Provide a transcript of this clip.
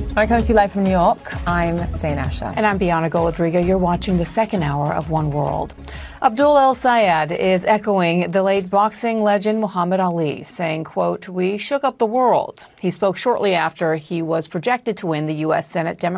Hi, coming to you live from New York. I'm Zain Asher. And I'm Bianna Golodriga. You're watching the second hour of One World. Abdul El Sayed is echoing the late boxing legend Muhammad Ali, saying, quote, "We shook up the world." He spoke shortly after he was projected to win the U.S. Senate Democratic